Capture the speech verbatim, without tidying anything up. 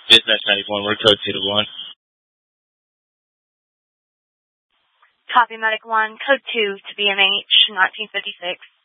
Dispatch ninety-one, we're code two to one. Copy, Medic one, code two to B M H, nineteen fifty-six.